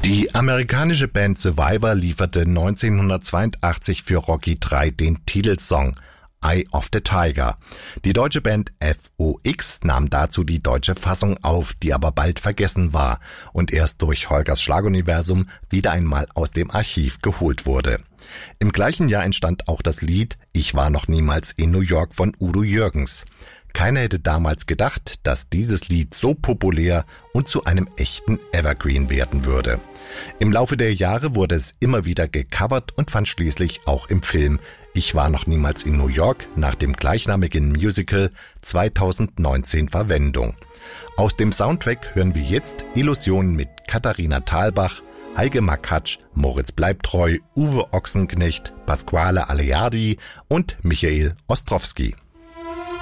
Die amerikanische Band Survivor lieferte 1982 für Rocky III den Titelsong Eye of the Tiger. Die deutsche Band FOX nahm dazu die deutsche Fassung auf, die aber bald vergessen war und erst durch Holgers Schlaguniversum wieder einmal aus dem Archiv geholt wurde. Im gleichen Jahr entstand auch das Lied Ich war noch niemals in New York von Udo Jürgens. Keiner hätte damals gedacht, dass dieses Lied so populär und zu einem echten Evergreen werden würde. Im Laufe der Jahre wurde es immer wieder gecovert und fand schließlich auch im Film Ich war noch niemals in New York nach dem gleichnamigen Musical 2019 Verwendung. Aus dem Soundtrack hören wir jetzt Illusionen mit Katharina Thalbach, Heike Makatsch, Moritz Bleibtreu, Uwe Ochsenknecht, Pasquale Aleardi und Michael Ostrowski.